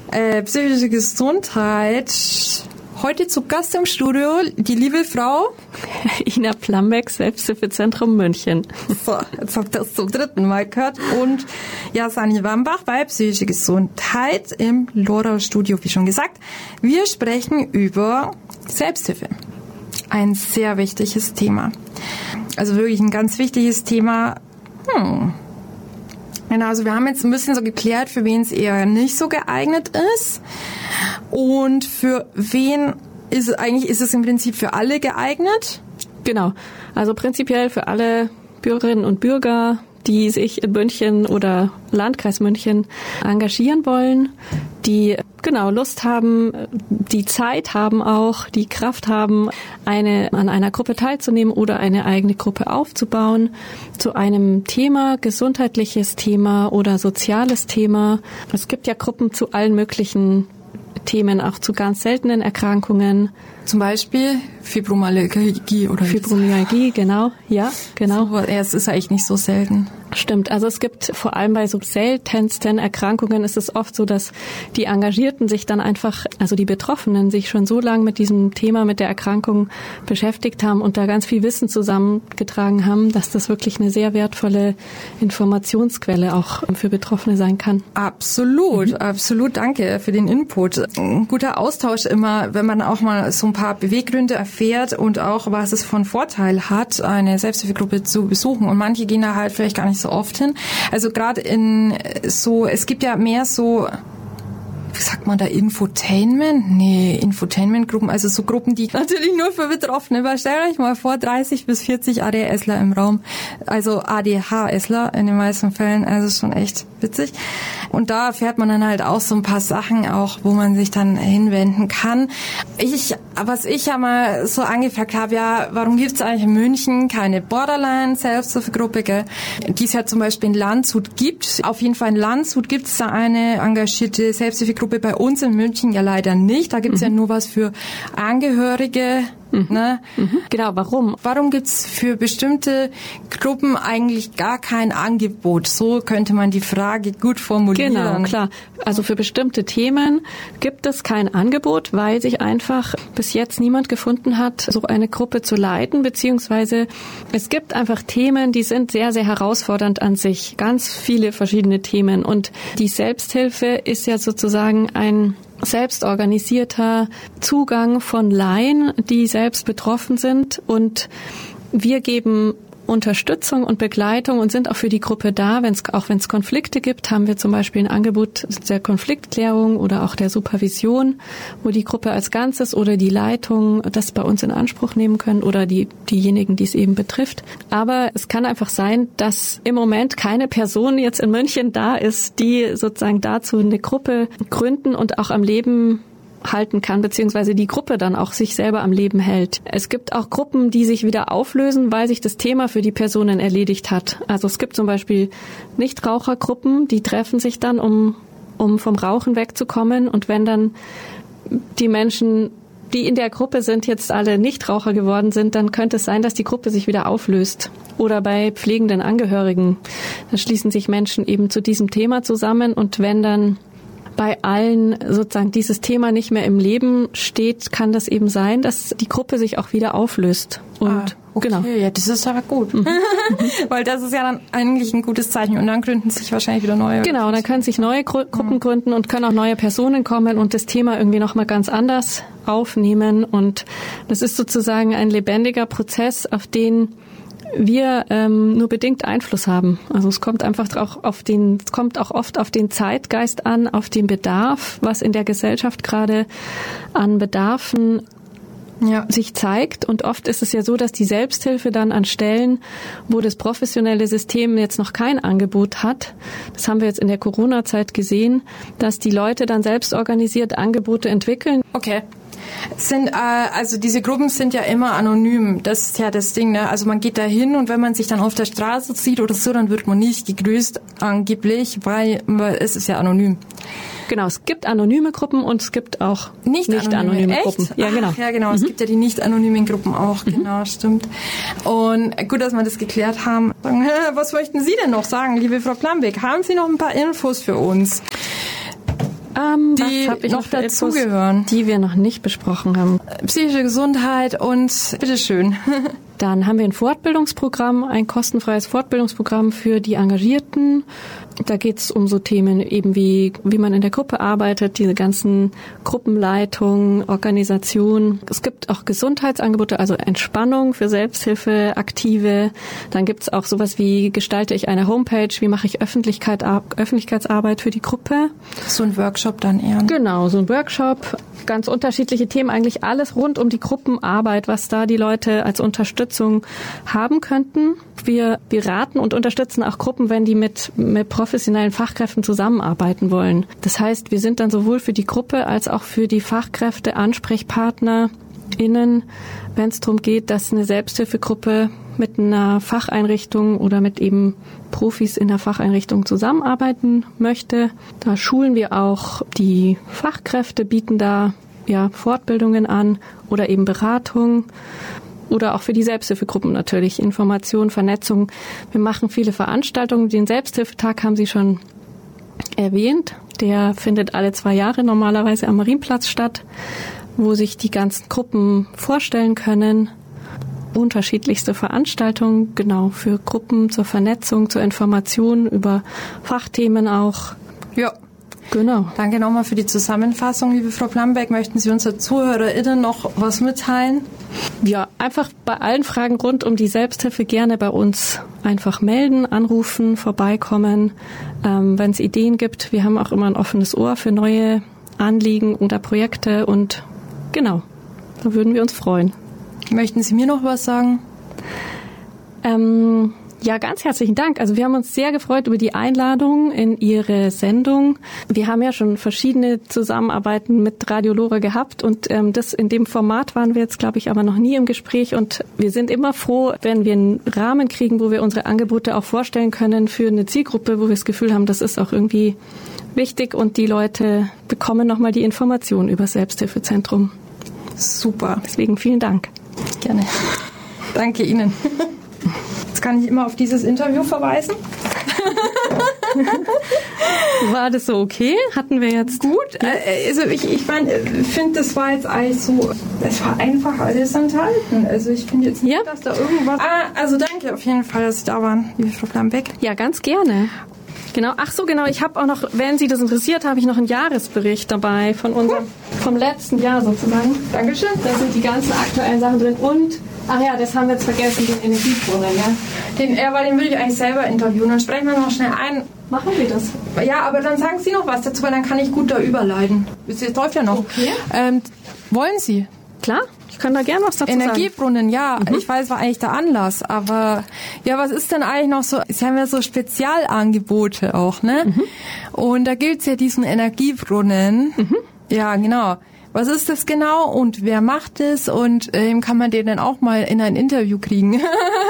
Psychische Gesundheit. Heute zu Gast im Studio die liebe Frau Ina Plambeck, Selbsthilfezentrum München. So, jetzt habt ihr das zum 3. Mal gehört. Und ja, Sani Wambach bei Psychische Gesundheit im Lorau-Studio, wie schon gesagt. Wir sprechen über Selbsthilfe. Ein sehr wichtiges Thema. Also wirklich ein ganz wichtiges Thema. Genau, also wir haben jetzt ein bisschen so geklärt, für wen es eher nicht so geeignet ist. Und für wen ist es im Prinzip für alle geeignet? Genau, also prinzipiell für alle Bürgerinnen und Bürger, die sich in München oder Landkreis München engagieren wollen, die Lust haben, die Zeit haben auch, die Kraft haben, an einer Gruppe teilzunehmen oder eine eigene Gruppe aufzubauen zu einem Thema, gesundheitliches Thema oder soziales Thema. Es gibt ja Gruppen zu allen möglichen Themen, auch zu ganz seltenen Erkrankungen. Zum Beispiel Fibromyalgie oder Fibromyalgie, genau, ja, genau. So, es ist eigentlich nicht so selten. Stimmt, also es gibt vor allem bei so seltensten Erkrankungen ist es oft so, dass die Engagierten sich dann einfach, also die Betroffenen sich schon so lange mit diesem Thema, mit der Erkrankung beschäftigt haben und da ganz viel Wissen zusammengetragen haben, dass das wirklich eine sehr wertvolle Informationsquelle auch für Betroffene sein kann. Absolut, absolut, danke für den Input. Ein guter Austausch immer, wenn man auch mal so ein paar Beweggründe erfährt und auch, was es von Vorteil hat, eine Selbsthilfegruppe zu besuchen. Und manche gehen da halt vielleicht gar nicht so oft hin. Also gerade es gibt ja mehr so, wie sagt man da, Infotainment-Gruppen, also so Gruppen, die natürlich nur für Betroffene, weil stellt euch mal vor, 30 bis 40 ADHSler im Raum, also ADHSler in den meisten Fällen, also schon echt witzig. Und da erfährt man dann halt auch so ein paar Sachen auch, wo man sich dann hinwenden kann. Was ich ja mal so angefragt habe, ja, warum gibt's eigentlich in München keine Borderline-Selbsthilfegruppe, gell? Die es ja zum Beispiel in Landshut gibt. Auf jeden Fall in Landshut gibt's da eine engagierte Selbsthilfegruppe, bei uns in München ja leider nicht. Da gibt's ja nur was für Angehörige. Ne? Genau, warum? Warum gibt's für bestimmte Gruppen eigentlich gar kein Angebot? So könnte man die Frage gut formulieren. Genau, klar. Also für bestimmte Themen gibt es kein Angebot, weil sich einfach bis jetzt niemand gefunden hat, so eine Gruppe zu leiten, beziehungsweise es gibt einfach Themen, die sind sehr, sehr herausfordernd an sich. Ganz viele verschiedene Themen. Und die Selbsthilfe ist ja sozusagen ein selbstorganisierter Zugang von Laien, die selbst betroffen sind, und wir geben Unterstützung und Begleitung und sind auch für die Gruppe da. Auch wenn es Konflikte gibt, haben wir zum Beispiel ein Angebot der Konfliktklärung oder auch der Supervision, wo die Gruppe als Ganzes oder die Leitung das bei uns in Anspruch nehmen können oder diejenigen, die es eben betrifft. Aber es kann einfach sein, dass im Moment keine Person jetzt in München da ist, die sozusagen dazu eine Gruppe gründen und auch am Leben halten kann, beziehungsweise die Gruppe dann auch sich selber am Leben hält. Es gibt auch Gruppen, die sich wieder auflösen, weil sich das Thema für die Personen erledigt hat. Also es gibt zum Beispiel Nichtrauchergruppen, die treffen sich dann, um vom Rauchen wegzukommen, und wenn dann die Menschen, die in der Gruppe sind, jetzt alle Nichtraucher geworden sind, dann könnte es sein, dass die Gruppe sich wieder auflöst. Oder bei pflegenden Angehörigen. Da schließen sich Menschen eben zu diesem Thema zusammen, und wenn dann bei allen sozusagen dieses Thema nicht mehr im Leben steht, kann das eben sein, dass die Gruppe sich auch wieder auflöst. Und okay, genau. Ja, das ist aber gut. Weil das ist ja dann eigentlich ein gutes Zeichen. Und dann gründen sich wahrscheinlich wieder neue. Genau, dann können sich neue Gruppen gründen und können auch neue Personen kommen und das Thema irgendwie nochmal ganz anders aufnehmen. Und das ist sozusagen ein lebendiger Prozess, auf den wir nur bedingt Einfluss haben. Also es kommt einfach auch oft auf den Zeitgeist an, auf den Bedarf, was in der Gesellschaft gerade an Bedarfen sich zeigt. Und oft ist es ja so, dass die Selbsthilfe dann an Stellen, wo das professionelle System jetzt noch kein Angebot hat, das haben wir jetzt in der Corona-Zeit gesehen, dass die Leute dann selbst organisiert Angebote entwickeln. Okay. Also diese Gruppen sind ja immer anonym. Das ist ja das Ding, ne? Also man geht da hin, und wenn man sich dann auf der Straße sieht oder so, dann wird man nicht gegrüßt, angeblich, weil es ist ja anonym. Genau, es gibt anonyme Gruppen und es gibt auch nicht anonyme Gruppen. Ja, genau. Ja, genau. Es gibt ja die nicht anonymen Gruppen auch. Genau, stimmt. Und gut, dass wir das geklärt haben. Was möchten Sie denn noch sagen, liebe Frau Plambeck? Haben Sie noch ein paar Infos für uns? die noch dazugehören, die wir noch nicht besprochen haben. Psychische Gesundheit und bitteschön. Dann haben wir ein Fortbildungsprogramm, ein kostenfreies Fortbildungsprogramm für die Engagierten. Da geht es um so Themen eben wie man in der Gruppe arbeitet, diese ganzen Gruppenleitungen, Organisation. Es gibt auch Gesundheitsangebote, also Entspannung für Selbsthilfeaktive. Dann gibt es auch sowas wie, gestalte ich eine Homepage, wie mache ich Öffentlichkeitsarbeit für die Gruppe. So ein Workshop dann eher. Genau, so ein Workshop. Ganz unterschiedliche Themen, eigentlich alles rund um die Gruppenarbeit, was da die Leute als Unterstützung haben könnten. Wir beraten und unterstützen auch Gruppen, wenn die mit professionellen Fachkräften zusammenarbeiten wollen. Das heißt, wir sind dann sowohl für die Gruppe als auch für die Fachkräfte AnsprechpartnerInnen, wenn es darum geht, dass eine Selbsthilfegruppe mit einer Facheinrichtung oder mit eben Profis in der Facheinrichtung zusammenarbeiten möchte. Da schulen wir auch die Fachkräfte, bieten da Fortbildungen an oder eben Beratung. Oder auch für die Selbsthilfegruppen natürlich, Information, Vernetzung. Wir machen viele Veranstaltungen. Den Selbsthilfetag haben Sie schon erwähnt. Der findet alle 2 Jahre normalerweise am Marienplatz statt, wo sich die ganzen Gruppen vorstellen können. Unterschiedlichste Veranstaltungen, genau, für Gruppen zur Vernetzung, zur Information über Fachthemen auch. Ja. Genau. Danke nochmal für die Zusammenfassung, liebe Frau Plambeck. Möchten Sie unseren ZuhörerInnen noch was mitteilen? Ja, einfach bei allen Fragen rund um die Selbsthilfe gerne bei uns einfach melden, anrufen, vorbeikommen. Wenn es Ideen gibt, wir haben auch immer ein offenes Ohr für neue Anliegen oder Projekte und genau, da würden wir uns freuen. Möchten Sie mir noch was sagen? Ja, ganz herzlichen Dank. Also wir haben uns sehr gefreut über die Einladung in Ihre Sendung. Wir haben ja schon verschiedene Zusammenarbeiten mit Radio Lora gehabt und das in dem Format waren wir jetzt, glaube ich, aber noch nie im Gespräch und wir sind immer froh, wenn wir einen Rahmen kriegen, wo wir unsere Angebote auch vorstellen können für eine Zielgruppe, wo wir das Gefühl haben, das ist auch irgendwie wichtig und die Leute bekommen nochmal die Informationen über das Selbsthilfezentrum. Super. Deswegen vielen Dank. Gerne. Danke Ihnen. Jetzt kann ich immer auf dieses Interview verweisen. War das so okay? Hatten wir jetzt... Gut. Also ich finde, das war jetzt eigentlich so, es war einfach alles enthalten. Also ich finde jetzt nicht, dass da irgendwas... Also danke auf jeden Fall, dass Sie da waren, liebe Frau Plambeck. Ja, ganz gerne. Genau. Ach so, genau. Ich habe auch noch, wenn Sie das interessiert, habe ich noch einen Jahresbericht dabei von unserem, vom letzten Jahr sozusagen. Dankeschön. Da sind die ganzen aktuellen Sachen drin und, ach ja, das haben wir jetzt vergessen, den Energiebrunnen, ja. Weil den will ich eigentlich selber interviewen. Dann sprechen wir noch schnell ein. Machen wir das? Ja, aber dann sagen Sie noch was dazu, weil dann kann ich gut da überleiten. Es läuft ja noch. Okay. Wollen Sie? Klar. Ich kann da gerne was dazu sagen. Energiebrunnen, ja. Ich weiß, war eigentlich der Anlass. Aber ja, was ist denn eigentlich noch so? Sie haben ja so Spezialangebote auch, ne? Und da gibt's ja diesen Energiebrunnen. Ja, genau. Was ist das genau und wer macht es und kann man den dann auch mal in ein Interview kriegen?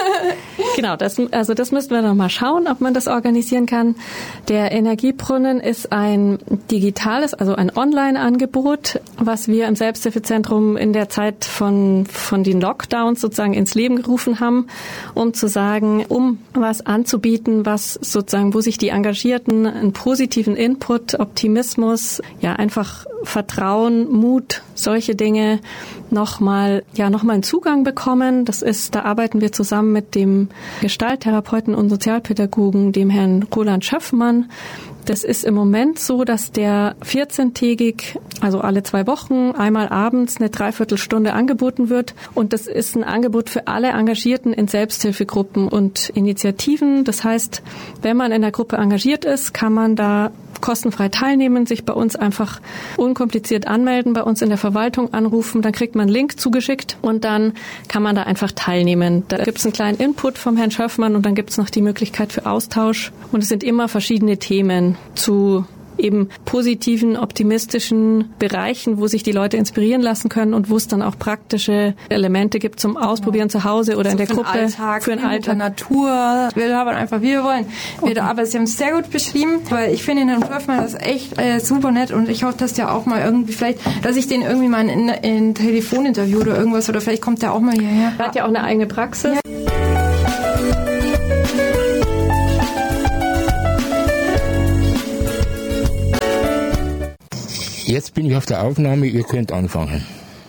Genau, das müssten wir noch mal schauen, ob man das organisieren kann. Der Energiebrunnen ist ein digitales, also ein Online-Angebot, was wir im Selbsthilfezentrum in der Zeit von den Lockdowns sozusagen ins Leben gerufen haben, um zu sagen, um was anzubieten, was sozusagen, wo sich die Engagierten einen positiven Input, Optimismus, ja einfach Vertrauen, Mut, solche Dinge nochmal einen Zugang bekommen. Da arbeiten wir zusammen mit dem Gestalttherapeuten und Sozialpädagogen, dem Herrn Roland Schöffmann. Das ist im Moment so, dass der 14-tägig, also alle 2 Wochen, einmal abends eine Dreiviertelstunde angeboten wird. Und das ist ein Angebot für alle Engagierten in Selbsthilfegruppen und Initiativen. Das heißt, wenn man in der Gruppe engagiert ist, kann man da kostenfrei teilnehmen, sich bei uns einfach unkompliziert anmelden, bei uns in der Verwaltung anrufen, dann kriegt man einen Link zugeschickt und dann kann man da einfach teilnehmen. Da gibt es einen kleinen Input vom Herrn Schöffmann und dann gibt es noch die Möglichkeit für Austausch und es sind immer verschiedene Themen zu eben positiven, optimistischen Bereichen, wo sich die Leute inspirieren lassen können und wo es dann auch praktische Elemente gibt zum Ausprobieren zu Hause oder in der Gruppe. Für den Alltag, Natur. Wir haben einfach, wie wir wollen. Okay. Aber Sie haben es sehr gut beschrieben, weil ich finde den Herrn Schöffmann das echt super nett und ich hoffe, dass der auch mal irgendwie dass ich den irgendwie mal in ein Telefoninterview oder irgendwas oder vielleicht kommt der auch mal hierher. Er hat ja auch eine eigene Praxis. Ja. Jetzt bin ich auf der Aufnahme, ihr könnt anfangen.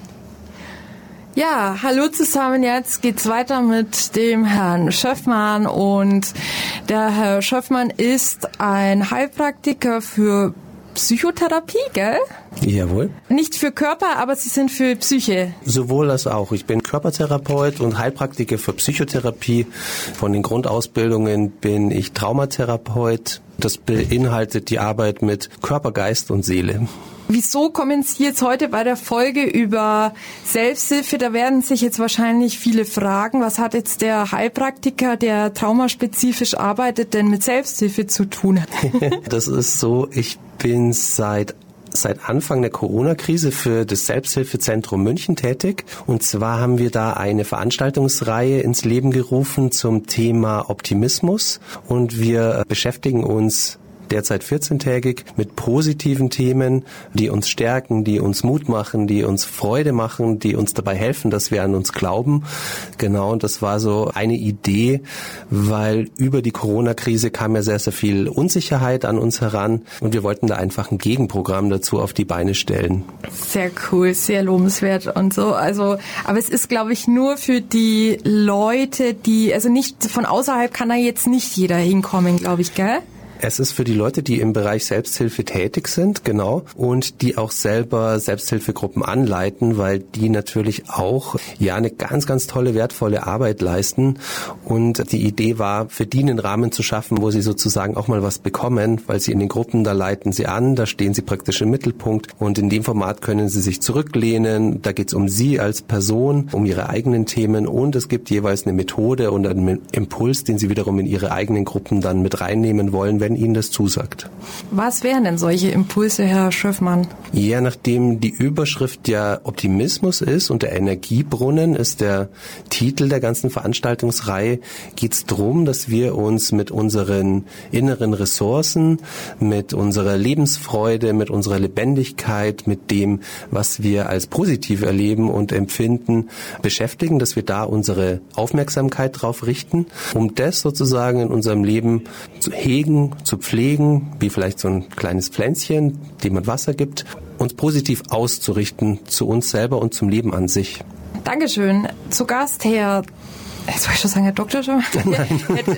Ja, hallo zusammen, jetzt geht's weiter mit dem Herrn Schöffmann und der Herr Schöffmann ist ein Heilpraktiker für Psychotherapie, gell? Jawohl. Nicht für Körper, aber Sie sind für Psyche. Sowohl als auch. Ich bin Körpertherapeut und Heilpraktiker für Psychotherapie. Von den Grundausbildungen bin ich Traumatherapeut. Das beinhaltet die Arbeit mit Körper, Geist und Seele. Wieso kommen Sie jetzt heute bei der Folge über Selbsthilfe? Da werden sich jetzt wahrscheinlich viele fragen, was hat jetzt der Heilpraktiker, der traumaspezifisch arbeitet, denn mit Selbsthilfe zu tun? Das ist so, ich bin seit Anfang der Corona-Krise für das Selbsthilfezentrum München tätig. Und zwar haben wir da eine Veranstaltungsreihe ins Leben gerufen zum Thema Optimismus. Und wir beschäftigen uns derzeit 14-tägig mit positiven Themen, die uns stärken, die uns Mut machen, die uns Freude machen, die uns dabei helfen, dass wir an uns glauben. Genau, und das war so eine Idee, weil über die Corona-Krise kam ja sehr, sehr viel Unsicherheit an uns heran und wir wollten da einfach ein Gegenprogramm dazu auf die Beine stellen. Sehr cool, sehr lobenswert und so. Also, aber es ist, glaube ich, nur für die Leute, also nicht von außerhalb kann da jetzt nicht jeder hinkommen, glaube ich, gell? Es ist für die Leute, die im Bereich Selbsthilfe tätig sind, genau, und die auch selber Selbsthilfegruppen anleiten, weil die natürlich auch eine ganz, ganz tolle, wertvolle Arbeit leisten. Und die Idee war, für die einen Rahmen zu schaffen, wo sie sozusagen auch mal was bekommen, weil sie in den Gruppen, da leiten sie an, da stehen sie praktisch im Mittelpunkt und in dem Format können sie sich zurücklehnen. Da geht es um sie als Person, um ihre eigenen Themen und es gibt jeweils eine Methode und einen Impuls, den sie wiederum in ihre eigenen Gruppen dann mit reinnehmen wollen, wenn Ihnen das zusagt. Was wären denn solche Impulse, Herr Schöffmann? Ja, nachdem die Überschrift ja Optimismus ist und der Energiebrunnen ist der Titel der ganzen Veranstaltungsreihe, geht es darum, dass wir uns mit unseren inneren Ressourcen, mit unserer Lebensfreude, mit unserer Lebendigkeit, mit dem, was wir als positiv erleben und empfinden, beschäftigen, dass wir da unsere Aufmerksamkeit drauf richten, um das sozusagen in unserem Leben zu hegen, zu pflegen, wie vielleicht so ein kleines Pflänzchen, dem man Wasser gibt, uns positiv auszurichten zu uns selber und zum Leben an sich. Dankeschön. Zu Gast Herr, jetzt wollte ich schon sagen, Herr Doktor schon? Nein.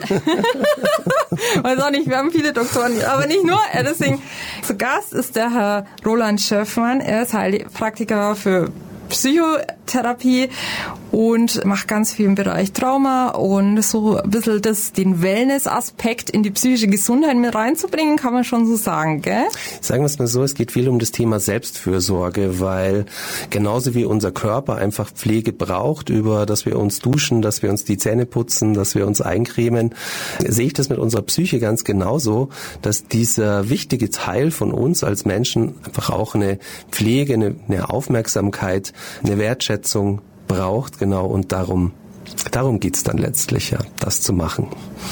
Weiß auch nicht, wir haben viele Doktoren, aber nicht nur. Deswegen, zu Gast ist der Herr Roland Schöffmann. Er ist Heilpraktiker für Psychotherapie und macht ganz viel im Bereich Trauma und so ein bisschen den Wellness-Aspekt in die psychische Gesundheit mit reinzubringen, kann man schon so sagen, gell? Sagen wir es mal so, es geht viel um das Thema Selbstfürsorge, weil genauso wie unser Körper einfach Pflege braucht, über dass wir uns duschen, dass wir uns die Zähne putzen, dass wir uns eincremen, sehe ich das mit unserer Psyche ganz genauso, dass dieser wichtige Teil von uns als Menschen einfach auch eine Pflege, eine Aufmerksamkeit, eine Wertschätzung braucht, genau, und darum geht's dann letztlich, ja, das zu machen.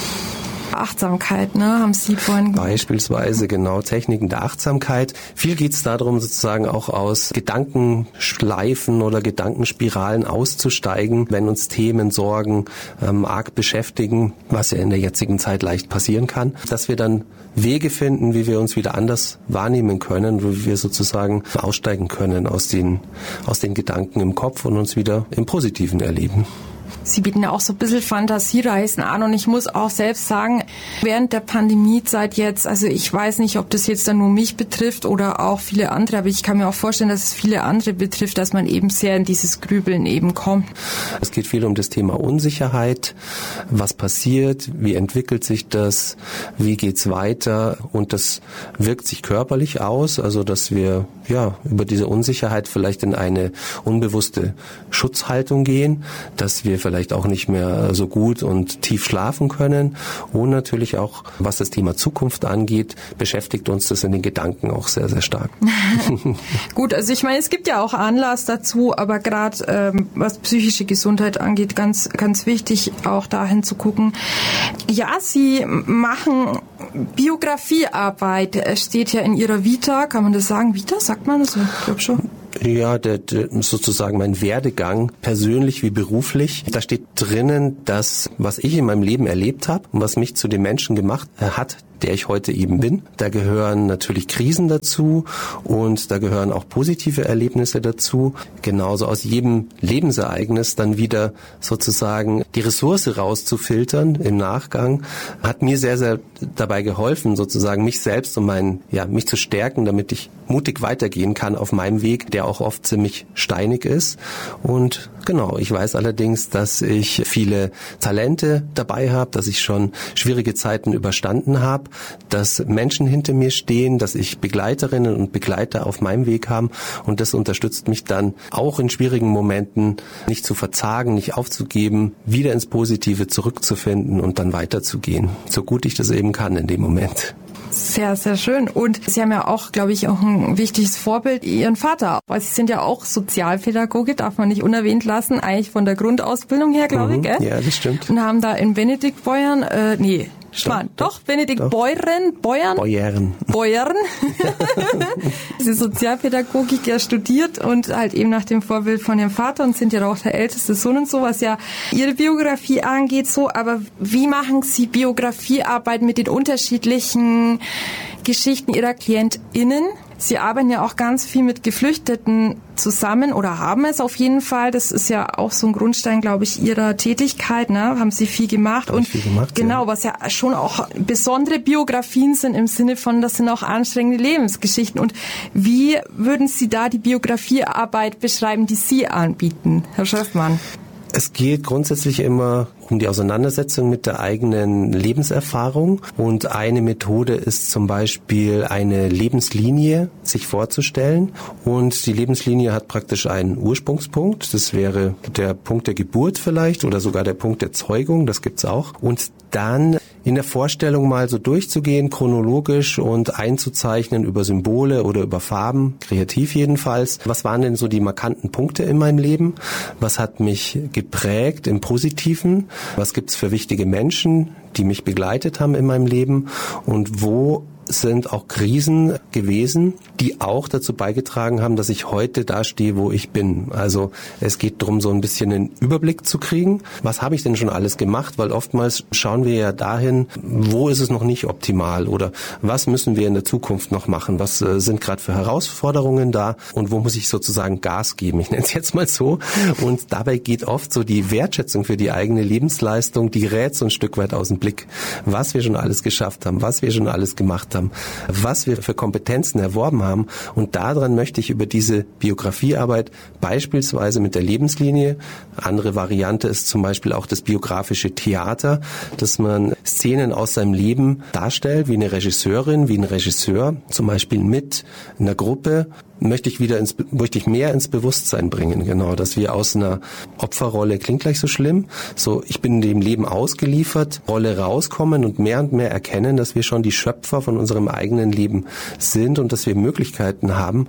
Achtsamkeit, ne, haben Sie vorhin beispielsweise, genau, Techniken der Achtsamkeit. Viel geht's darum, sozusagen auch aus Gedankenschleifen oder Gedankenspiralen auszusteigen, wenn uns Themen, Sorgen arg beschäftigen, was ja in der jetzigen Zeit leicht passieren kann, dass wir dann Wege finden, wie wir uns wieder anders wahrnehmen können, wie wir sozusagen aussteigen können aus den Gedanken im Kopf und uns wieder im Positiven erleben. Sie bieten ja auch so ein bisschen Fantasiereisen an und ich muss auch selbst sagen, während der Pandemiezeit jetzt, also ich weiß nicht, ob das jetzt dann nur mich betrifft oder auch viele andere, aber ich kann mir auch vorstellen, dass es viele andere betrifft, dass man eben sehr in dieses Grübeln eben kommt. Es geht viel um das Thema Unsicherheit, was passiert, wie entwickelt sich das, wie geht's weiter und das wirkt sich körperlich aus, also dass wir über diese Unsicherheit vielleicht in eine unbewusste Schutzhaltung gehen, dass wir vielleicht auch nicht mehr so gut und tief schlafen können und natürlich auch, was das Thema Zukunft angeht, beschäftigt uns das in den Gedanken auch sehr, sehr stark. Gut, also ich meine, es gibt ja auch Anlass dazu, aber gerade was psychische Gesundheit angeht, ganz, ganz wichtig, auch dahin zu gucken. Ja, Sie machen Biografiearbeit, es steht ja in Ihrer Vita, kann man das sagen? Vita, sagt man das? Ich glaube schon. Ja, sozusagen mein Werdegang, persönlich wie beruflich. Da steht drinnen, dass was ich in meinem Leben erlebt habe und was mich zu dem Menschen gemacht hat, der ich heute eben bin. Da gehören natürlich Krisen dazu und da gehören auch positive Erlebnisse dazu. Genauso aus jedem Lebensereignis dann wieder sozusagen die Ressource rauszufiltern im Nachgang, hat mir sehr, sehr dabei geholfen, sozusagen mich selbst und mich zu stärken, damit ich mutig weitergehen kann auf meinem Weg, der auch oft ziemlich steinig ist. Und genau, ich weiß allerdings, dass ich viele Talente dabei habe, dass ich schon schwierige Zeiten überstanden habe, dass Menschen hinter mir stehen, dass ich Begleiterinnen und Begleiter auf meinem Weg haben und das unterstützt mich dann auch in schwierigen Momenten nicht zu verzagen, nicht aufzugeben, wieder ins Positive zurückzufinden und dann weiterzugehen, so gut ich das eben kann in dem Moment. Sehr, sehr schön. Und Sie haben ja auch, glaube ich, auch ein wichtiges Vorbild, Ihren Vater. Weil Sie sind ja auch Sozialpädagoge, darf man nicht unerwähnt lassen, eigentlich von der Grundausbildung her, glaube ich, gell? Ja, das stimmt. Und haben da in Benediktbeuern, Beuern. Diese Sozialpädagogik ja studiert und halt eben nach dem Vorbild von Ihrem Vater und sind ja auch der älteste Sohn und so, was ja Ihre Biografie angeht, so. Aber wie machen Sie Biografiearbeit mit den unterschiedlichen Geschichten Ihrer KlientInnen? Sie arbeiten ja auch ganz viel mit Geflüchteten zusammen oder haben es auf jeden Fall. Das ist ja auch so ein Grundstein, glaube ich, Ihrer Tätigkeit. Ne? Haben Sie viel gemacht. Genau, was ja schon auch besondere Biografien sind im Sinne von, das sind auch anstrengende Lebensgeschichten. Und wie würden Sie da die Biografiearbeit beschreiben, die Sie anbieten, Herr Schöffmann? Es geht grundsätzlich immer um die Auseinandersetzung mit der eigenen Lebenserfahrung und eine Methode ist zum Beispiel eine Lebenslinie sich vorzustellen und die Lebenslinie hat praktisch einen Ursprungspunkt, das wäre der Punkt der Geburt vielleicht oder sogar der Punkt der Zeugung, das gibt's auch und dann in der Vorstellung mal so durchzugehen, chronologisch und einzuzeichnen über Symbole oder über Farben, kreativ jedenfalls. Was waren denn so die markanten Punkte in meinem Leben? Was hat mich geprägt im Positiven? Was gibt's für wichtige Menschen, die mich begleitet haben in meinem Leben? Und wo sind auch Krisen gewesen, die auch dazu beigetragen haben, dass ich heute da stehe, wo ich bin. Also es geht darum, so ein bisschen einen Überblick zu kriegen. Was habe ich denn schon alles gemacht? Weil oftmals schauen wir ja dahin, wo ist es noch nicht optimal oder was müssen wir in der Zukunft noch machen? Was sind gerade für Herausforderungen da und wo muss ich sozusagen Gas geben? Ich nenne es jetzt mal so. Und dabei geht oft so die Wertschätzung für die eigene Lebensleistung, die gerät so ein Stück weit aus dem Blick. Was wir schon alles geschafft haben, was wir schon alles gemacht haben, was wir für Kompetenzen erworben haben. Und daran möchte ich über diese Biografiearbeit beispielsweise mit der Lebenslinie, andere Variante ist zum Beispiel auch das biografische Theater, dass man Szenen aus seinem Leben darstellt, wie eine Regisseurin, wie ein Regisseur, zum Beispiel mit einer Gruppe, möchte ich mehr ins Bewusstsein bringen, genau, dass wir aus einer Opferrolle, klingt gleich so schlimm, so ich bin dem Leben ausgeliefert, Rolle rauskommen und mehr erkennen, dass wir schon die Schöpfer von unserem eigenen Leben sind und dass wir Möglichkeiten haben,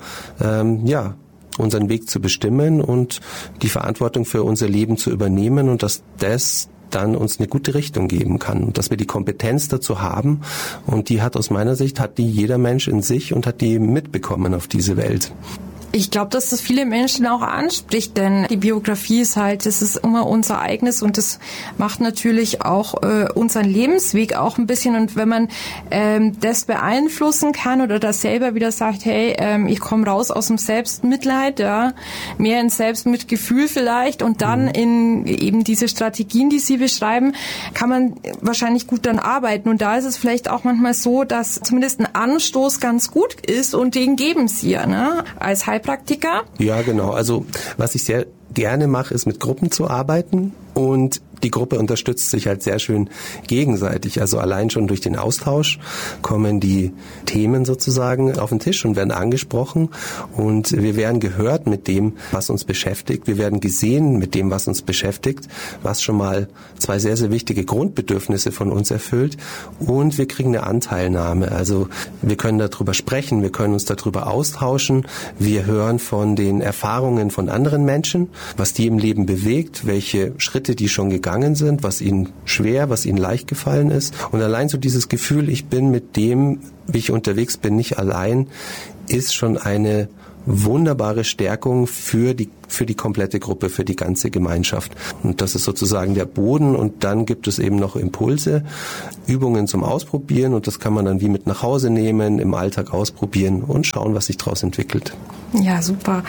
unseren Weg zu bestimmen und die Verantwortung für unser Leben zu übernehmen und dass das dann uns eine gute Richtung geben kann und dass wir die Kompetenz dazu haben und die hat aus meiner Sicht, hat die jeder Mensch in sich und hat die mitbekommen auf diese Welt. Ich glaube, dass das viele Menschen auch anspricht, denn die Biografie ist halt, das ist immer unser eigenes und das macht natürlich auch unseren Lebensweg auch ein bisschen. Und wenn man das beeinflussen kann oder das selber wieder sagt, hey, ich komme raus aus dem Selbstmitleid, ja, mehr ins Selbstmitgefühl vielleicht und dann in eben diese Strategien, die Sie beschreiben, kann man wahrscheinlich gut dann arbeiten. Und da ist es vielleicht auch manchmal so, dass zumindest ein Anstoß ganz gut ist und den geben Sie ja, ne, als Heilpraktiker? Ja, genau. Also was ich sehr gerne mache, ist mit Gruppen zu arbeiten und die Gruppe unterstützt sich halt sehr schön gegenseitig. Also allein schon durch den Austausch kommen die Themen sozusagen auf den Tisch und werden angesprochen und wir werden gehört mit dem, was uns beschäftigt. Wir werden gesehen mit dem, was uns beschäftigt, was schon mal 2 sehr, sehr wichtige Grundbedürfnisse von uns erfüllt und wir kriegen eine Anteilnahme. Also wir können darüber sprechen, wir können uns darüber austauschen. Wir hören von den Erfahrungen von anderen Menschen, was die im Leben bewegt, welche Schritte die schon gegangen sind, was ihnen schwer, was ihnen leicht gefallen ist. Und allein so dieses Gefühl, ich bin mit dem, wie ich unterwegs bin, nicht allein, ist schon eine wunderbare Stärkung für die komplette Gruppe, für die ganze Gemeinschaft. Und das ist sozusagen der Boden, und dann gibt es eben noch Impulse, Übungen zum Ausprobieren, und das kann man dann wie mit nach Hause nehmen, im Alltag ausprobieren und schauen, was sich daraus entwickelt. Ja, super.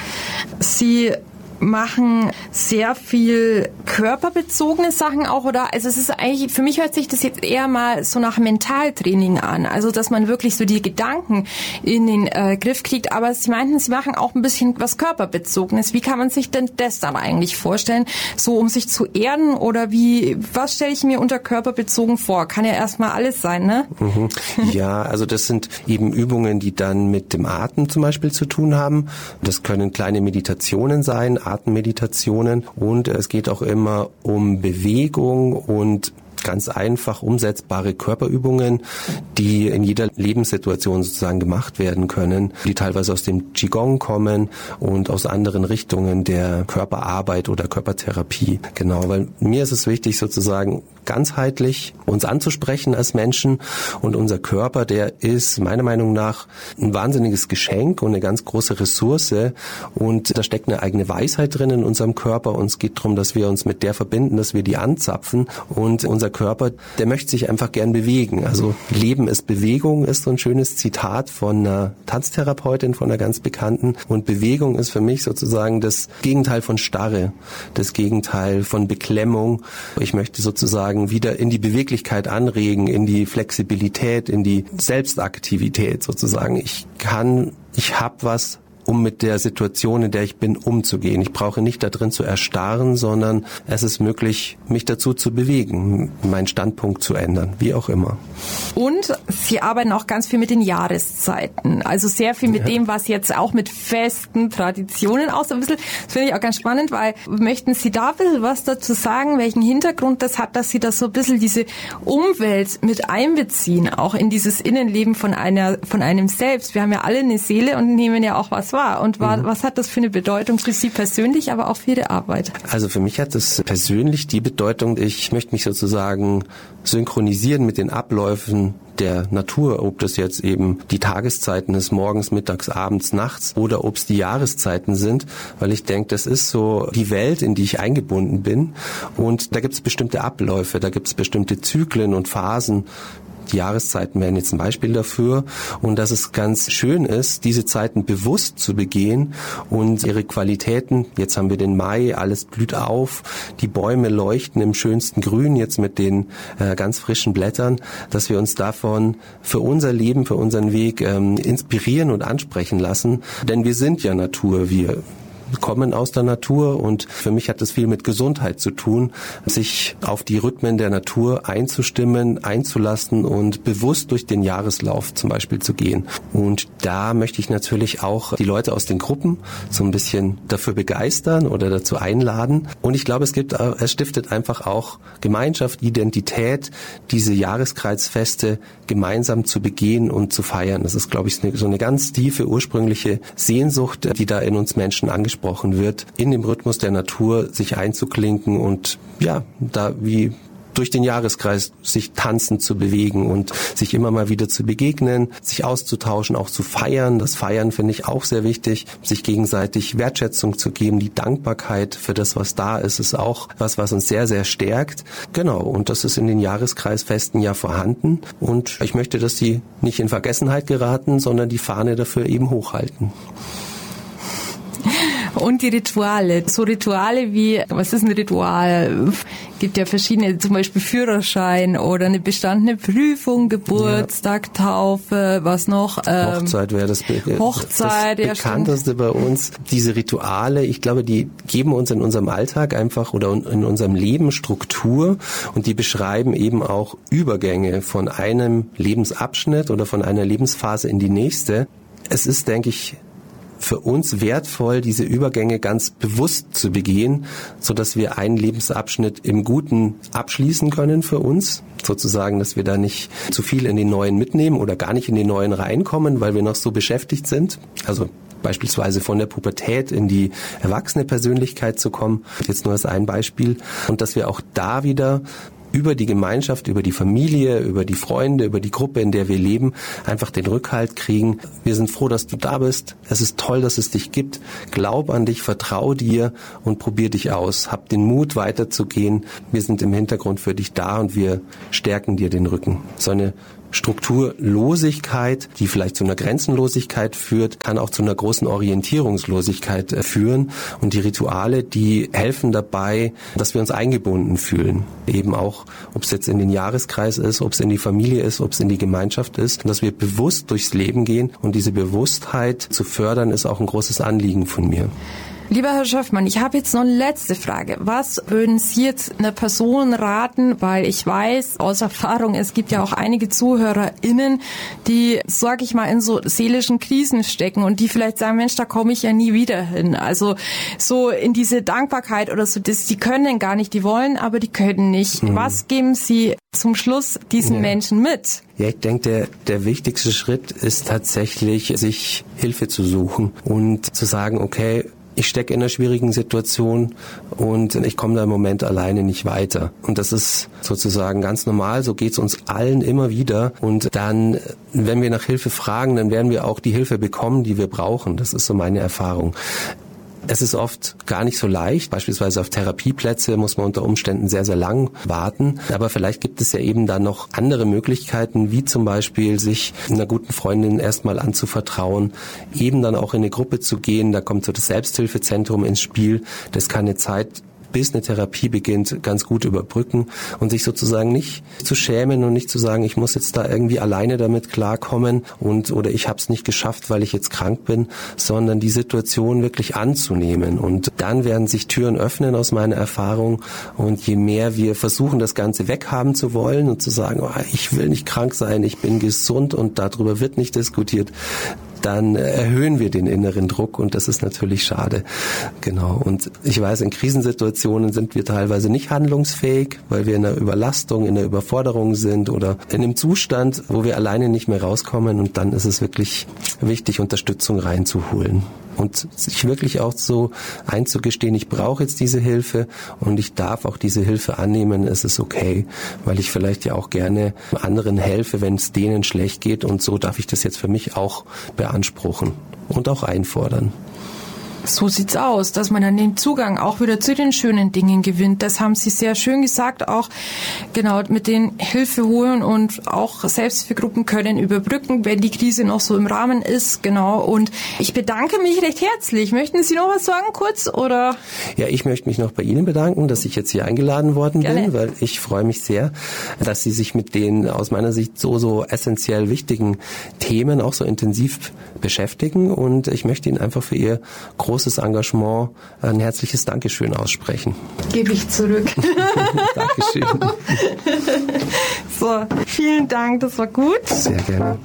Sie machen sehr viel körperbezogene Sachen auch, oder? Also es ist eigentlich, für mich hört sich das jetzt eher mal so nach Mentaltraining an, also dass man wirklich so die Gedanken in den Griff kriegt, aber Sie meinten, Sie machen auch ein bisschen was körperbezogenes. Wie kann man sich denn das dann eigentlich vorstellen? So, um sich zu erden, oder was stelle ich mir unter körperbezogen vor? Kann ja erstmal alles sein, ne? Ja, also das sind eben Übungen, die dann mit dem Atem zum Beispiel zu tun haben. Das können kleine Meditationen sein, Atemmeditationen, und es geht auch immer um Bewegung und ganz einfach umsetzbare Körperübungen, die in jeder Lebenssituation sozusagen gemacht werden können, die teilweise aus dem Qigong kommen und aus anderen Richtungen der Körperarbeit oder Körpertherapie. Genau, weil mir ist es wichtig, sozusagen ganzheitlich uns anzusprechen als Menschen, und unser Körper, der ist meiner Meinung nach ein wahnsinniges Geschenk und eine ganz große Ressource, und da steckt eine eigene Weisheit drin in unserem Körper, und es geht darum, dass wir uns mit der verbinden, dass wir die anzapfen, und unser Körper, der möchte sich einfach gern bewegen. Also Leben ist Bewegung, ist so ein schönes Zitat von einer Tanztherapeutin, von einer ganz bekannten, und Bewegung ist für mich sozusagen das Gegenteil von Starre, das Gegenteil von Beklemmung. Ich möchte sozusagen wieder in die Beweglichkeit anregen, in die Flexibilität, in die Selbstaktivität sozusagen. Ich habe was, um mit der Situation, in der ich bin, umzugehen. Ich brauche nicht da drin zu erstarren, sondern es ist möglich, mich dazu zu bewegen, meinen Standpunkt zu ändern, wie auch immer. Und Sie arbeiten auch ganz viel mit den Jahreszeiten, also sehr viel mit dem, was jetzt auch mit festen Traditionen aus ein bisschen, das finde ich auch ganz spannend, weil möchten Sie da ein bisschen was dazu sagen, welchen Hintergrund das hat, dass Sie da so ein bisschen diese Umwelt mit einbeziehen, auch in dieses Innenleben von einem selbst. Wir haben ja alle eine Seele und nehmen ja auch was wahr. Und was hat das für eine Bedeutung für Sie persönlich, aber auch für Ihre Arbeit? Also für mich hat das persönlich die Bedeutung, ich möchte mich sozusagen synchronisieren mit den Abläufen der Natur, ob das jetzt eben die Tageszeiten ist, morgens, mittags, abends, nachts, oder ob es die Jahreszeiten sind, weil ich denke, das ist so die Welt, in die ich eingebunden bin, und da gibt es bestimmte Abläufe, da gibt es bestimmte Zyklen und Phasen. Die Jahreszeiten wären jetzt ein Beispiel dafür, und dass es ganz schön ist, diese Zeiten bewusst zu begehen und ihre Qualitäten, jetzt haben wir den Mai, alles blüht auf, die Bäume leuchten im schönsten Grün, jetzt mit den ganz frischen Blättern, dass wir uns davon für unser Leben, für unseren Weg inspirieren und ansprechen lassen, denn wir sind ja Natur, wir kommen aus der Natur, und für mich hat das viel mit Gesundheit zu tun, sich auf die Rhythmen der Natur einzustimmen, einzulassen und bewusst durch den Jahreslauf zum Beispiel zu gehen. Und da möchte ich natürlich auch die Leute aus den Gruppen so ein bisschen dafür begeistern oder dazu einladen. Und ich glaube, es stiftet einfach auch Gemeinschaft, Identität, diese Jahreskreisfeste gemeinsam zu begehen und zu feiern. Das ist, glaube ich, so eine ganz tiefe, ursprüngliche Sehnsucht, die da in uns Menschen angesprochen wird, in dem Rhythmus der Natur sich einzuklinken und ja, da wie durch den Jahreskreis sich tanzend zu bewegen und sich immer mal wieder zu begegnen, sich auszutauschen, auch zu feiern. Das Feiern finde ich auch sehr wichtig, sich gegenseitig Wertschätzung zu geben. Die Dankbarkeit für das, was da ist, ist auch was uns sehr, sehr stärkt. Genau, und das ist in den Jahreskreisfesten ja vorhanden. Und ich möchte, dass die nicht in Vergessenheit geraten, sondern die Fahne dafür eben hochhalten. Und die Rituale. So Rituale wie, was ist ein Ritual? Gibt ja verschiedene, zum Beispiel Führerschein oder eine bestandene Prüfung, Geburtstag, Taufe, was noch? Hochzeit wäre das bekannteste bei uns. Diese Rituale, ich glaube, die geben uns in unserem Alltag einfach oder in unserem Leben Struktur, und die beschreiben eben auch Übergänge von einem Lebensabschnitt oder von einer Lebensphase in die nächste. Es ist, denke ich, für uns wertvoll, diese Übergänge ganz bewusst zu begehen, so dass wir einen Lebensabschnitt im Guten abschließen können für uns. Sozusagen, dass wir da nicht zu viel in den neuen mitnehmen oder gar nicht in den neuen reinkommen, weil wir noch so beschäftigt sind. Also beispielsweise von der Pubertät in die erwachsene Persönlichkeit zu kommen. Jetzt nur als ein Beispiel. Und dass wir auch da wieder über die Gemeinschaft, über die Familie, über die Freunde, über die Gruppe, in der wir leben, einfach den Rückhalt kriegen. Wir sind froh, dass du da bist. Es ist toll, dass es dich gibt. Glaub an dich, vertrau dir und probier dich aus. Hab den Mut, weiterzugehen. Wir sind im Hintergrund für dich da und wir stärken dir den Rücken. So eine Strukturlosigkeit, die vielleicht zu einer Grenzenlosigkeit führt, kann auch zu einer großen Orientierungslosigkeit führen. Und die Rituale, die helfen dabei, dass wir uns eingebunden fühlen. Eben auch, ob es jetzt in den Jahreskreis ist, ob es in die Familie ist, ob es in die Gemeinschaft ist. Und dass wir bewusst durchs Leben gehen. Und diese Bewusstheit zu fördern, ist auch ein großes Anliegen von mir. Lieber Herr Schöffmann, ich habe jetzt noch eine letzte Frage. Was würden Sie jetzt einer Person raten, weil ich weiß aus Erfahrung, es gibt ja auch einige ZuhörerInnen, die, sag ich mal, in so seelischen Krisen stecken und die vielleicht sagen, Mensch, da komme ich ja nie wieder hin. Also so in diese Dankbarkeit oder so, die können gar nicht, die wollen, aber die können nicht. Was geben Sie zum Schluss diesen Menschen mit? Ja, ich denke, der wichtigste Schritt ist tatsächlich, sich Hilfe zu suchen und zu sagen, okay, ich stecke in einer schwierigen Situation und ich komme da im Moment alleine nicht weiter. Und das ist sozusagen ganz normal, so geht's uns allen immer wieder. Und dann, wenn wir nach Hilfe fragen, dann werden wir auch die Hilfe bekommen, die wir brauchen. Das ist so meine Erfahrung. Es ist oft gar nicht so leicht. Beispielsweise auf Therapieplätze muss man unter Umständen sehr, sehr lang warten. Aber vielleicht gibt es ja eben dann noch andere Möglichkeiten, wie zum Beispiel sich einer guten Freundin erstmal anzuvertrauen, eben dann auch in eine Gruppe zu gehen. Da kommt so das Selbsthilfezentrum ins Spiel. Das kann eine Zeit, bis eine Therapie beginnt, ganz gut überbrücken und sich sozusagen nicht zu schämen und nicht zu sagen, ich muss jetzt da irgendwie alleine damit klarkommen oder ich habe es nicht geschafft, weil ich jetzt krank bin, sondern die Situation wirklich anzunehmen. Und dann werden sich Türen öffnen aus meiner Erfahrung. Und je mehr wir versuchen, das Ganze weghaben zu wollen und zu sagen, oh, ich will nicht krank sein, ich bin gesund und darüber wird nicht diskutiert, dann erhöhen wir den inneren Druck und das ist natürlich schade. Genau. Und ich weiß, in Krisensituationen sind wir teilweise nicht handlungsfähig, weil wir in einer Überlastung, in einer Überforderung sind oder in einem Zustand, wo wir alleine nicht mehr rauskommen und dann ist es wirklich wichtig, Unterstützung reinzuholen. Und sich wirklich auch so einzugestehen, ich brauche jetzt diese Hilfe und ich darf auch diese Hilfe annehmen, es ist okay, weil ich vielleicht ja auch gerne anderen helfe, wenn es denen schlecht geht und so darf ich das jetzt für mich auch beanspruchen und auch einfordern. So sieht's aus, dass man dann den Zugang auch wieder zu den schönen Dingen gewinnt. Das haben Sie sehr schön gesagt, auch genau mit den Hilfe holen und auch Selbsthilfegruppen können überbrücken, wenn die Krise noch so im Rahmen ist, genau. Und ich bedanke mich recht herzlich. Möchten Sie noch was sagen kurz, oder? Ja, ich möchte mich noch bei Ihnen bedanken, dass ich jetzt hier eingeladen worden bin, weil ich freue mich sehr, dass Sie sich mit den aus meiner Sicht so essentiell wichtigen Themen auch so intensiv beschäftigen und ich möchte Ihnen einfach für Ihr großes Engagement ein herzliches Dankeschön aussprechen. Gebe ich zurück. Dankeschön. So, vielen Dank, das war gut. Sehr gerne.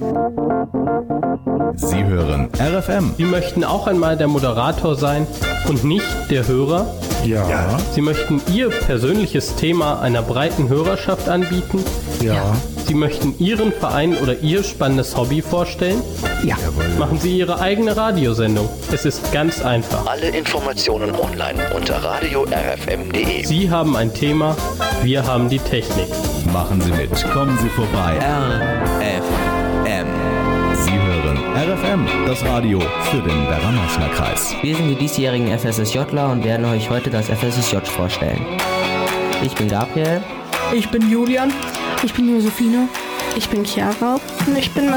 Sie hören RFM. Sie möchten auch einmal der Moderator sein und nicht der Hörer? Ja. Sie möchten Ihr persönliches Thema einer breiten Hörerschaft anbieten? Ja. Sie möchten Ihren Verein oder Ihr spannendes Hobby vorstellen? Ja. Machen Sie Ihre eigene Radiosendung. Es ist ganz einfach. Alle Informationen online unter radio-rfm.de. Sie haben ein Thema, wir haben die Technik. Machen Sie mit, kommen Sie vorbei. RFM. Sie hören RFM, das Radio für den Werra-Meißner Kreis. Wir sind die diesjährigen FSSJler und werden euch heute das FSSJ vorstellen. Ich bin Gabriel. Ich bin Julian. Ich bin Josephine. Ich bin Chiara. Und ich bin